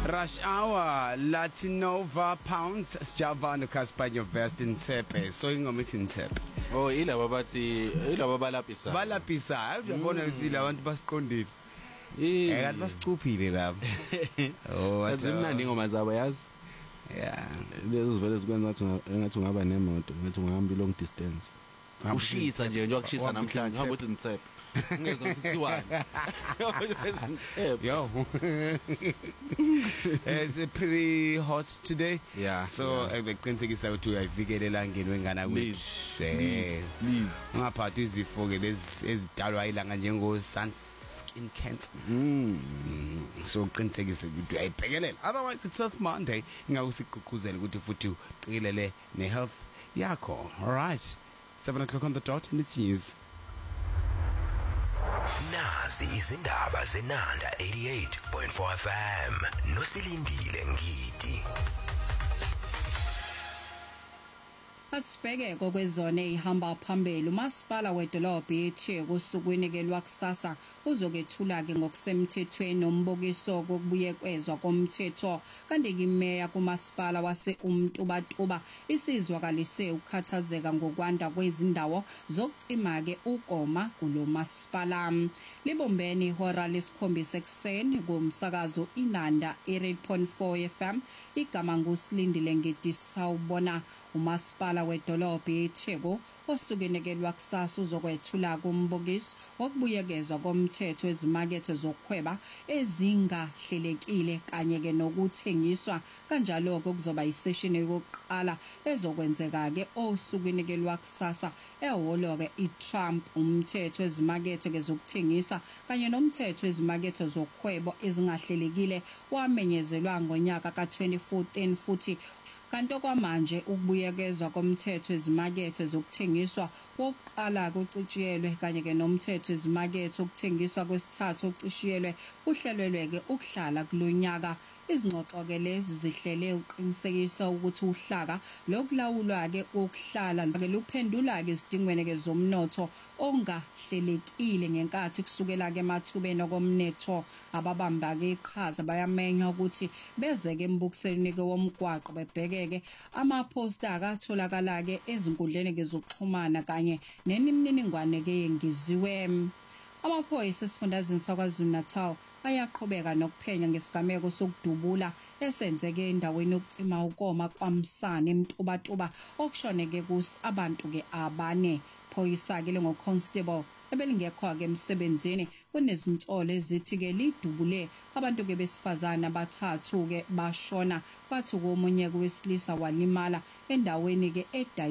Rush Hour, Latinova Pounds, Sjavano Caspanyo Vest in Sepe, so ingoma ithi Sepe. Oh ilabo bathi ilabo balapisa. Balapisa, uyabona ukuthi labantu basiqondile. Kanti basicuphile lapho. Oh, azimnandi ingoma zabo yazi. Yeah. Lezi vele zikwenza ngathi ungaba nemoto, ngathi ungahamba long distance. Ushisa nje ukushisa namhlanje, uhamba uthi Sepe. Ngezwe sithiwani. Yo. It's pretty hot today. Yeah. So beqinisekisa ukuthi uyayivikela elangeni wengana kwethu. Please. Ungaphathi izifo ke lezi ezidalwa ilanga njengo skin cancer. So uqinisekise ukuthi uyayibhekelela. Otherwise it's Surf Monday. Ingawusiqhuquzela ukuthi futhi uqikelele ne health yakho. All right. 7 o'clock on the dot and it's news. Nazi izindaba zenanda 88.4 FM nosilindile ngidi. Asibheke kokwezona ehamba phambili umasipala wedolobha eTheku usukwini ke lwakusasa uzokethula ke ngokusemthethweni nombukiso kokubuyekezwa komthetho kanti imeya kumasipala wase uMtubatuba isizwakalise ukukhathazeka ngokwanda kwezindawo zokucima ke ukoma kulo masipala. Libombeni ihora lesikhombisa ekseni kumsakazo Inanda 8.4 FM igama ngusilindile ngidi sawubona. Umasipala wedolobha eTheku osukenekelwa kusasa uzokwethula kumbukiso wokubuyekezwa komthetho ezimakethe zokuhweba ezingahlelekile kanye ke nokuthengiswa kanjalo ke kuzoba isession yokuqala ezokwenzeka ke osukenekelwa kusasa ehholo ke iTrump umthetho ezimakethe ke zokuthengisa kanye nomthetho ezimakethe zokuhweba ezingahlelekile wamenyezelwa ngonyaka ka2014 futhi kanti okwamanje ukubuyekezwa komthetho ezimakethe zokuthengiswa wokuqala kucitshiyelwe kanye ke nomthetho ezimakethe ukuthengiswa kwesithathu ucishiyelwe uhlelelwe ke ukuhlala kulonyaka. Izingxoxo ke lezi zihlele uqinisekisa ukuthi uhlaka lokulawulwa ke ukuhlala ke luphendula ke izidingweni ke zomnotho ongahlelekile ngenkathi kusukela ke emathubeni okomnetho ababamba ke iqhaza bayamenywa ukuthi beze ke embukisweni ke womgwaqo bebheke ke amaposter akatholakala ke ezinkundleni ke zokuxhumana kanye nemininingwane ke yengiziwe. Amaphoyisa esifundazweni saKwaZulu-Natal ayaqhubeka nokuphenya ngesigameko sokudubula esenzeke endaweni yokucima ukoma kwaMsana eMtubatuba okushoneke kusi abantu ke abane. Phoyisa ke lengoconstable ebelingekho ke emsebenzini kunezinsolo ezithi ke lidubule abantu ke besifazana abathathu ke bashona kwathi komunye kwesilisa walimala endaweni ke